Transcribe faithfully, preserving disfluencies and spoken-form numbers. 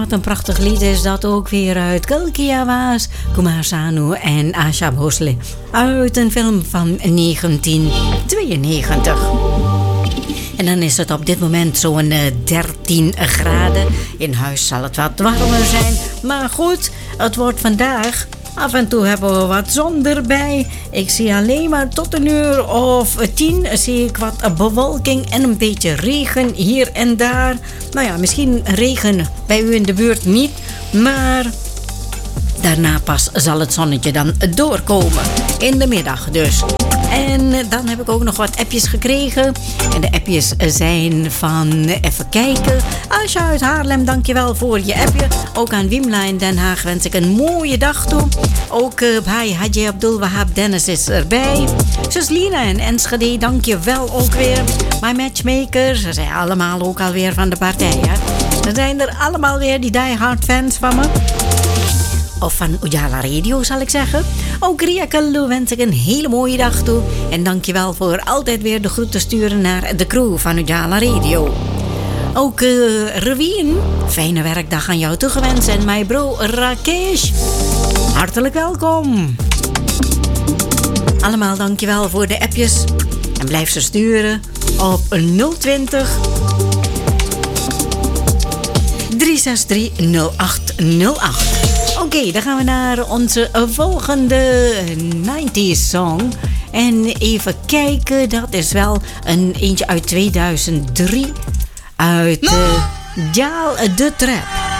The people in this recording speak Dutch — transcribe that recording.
wat een prachtig lied is dat ook weer uit Kalkia was. Kumar Sanu en Asha Bhosle. Uit een film van negentien tweeënnegentig. En dan is het op dit moment zo'n uh, dertien graden. In huis zal het wat warmer zijn. Maar goed, het wordt vandaag... Af en toe hebben we wat zon erbij. Ik zie alleen maar tot een uur of tien zie ik wat bewolking en een beetje regen hier en daar. Nou ja, misschien regen bij u in de buurt niet, maar daarna pas zal het zonnetje dan doorkomen. In de middag dus. En dan heb ik ook nog wat appjes gekregen. En de appjes zijn van, even kijken. Asja uit Haarlem, dankjewel voor je appje. Ook aan Wimla in Den Haag wens ik een mooie dag toe. Ook uh, bij Haji Abdul Wahab Dennis is erbij. Zus Lina en Enschede, dankjewel ook weer. My matchmakers, ze zijn allemaal ook alweer van de partij. Hè? Er zijn er allemaal weer die diehard fans van me. Of van Ujala Radio zal ik zeggen. Ook Ria Kalou wens ik een hele mooie dag toe. En dankjewel voor altijd weer de groeten sturen naar de crew van Ujala Radio. Ook uh, Revien, fijne werkdag aan jou toegewenst. En mijn bro Rakesh, hartelijk welkom. Allemaal dankjewel voor de appjes. En blijf ze sturen op nul twintig, drie zes drie, nul acht nul acht. Oké, okay, dan gaan we naar onze volgende nineties song. En even kijken, dat is wel een eentje uit tweeduizend drie. Uit uh, Jaal de Trap.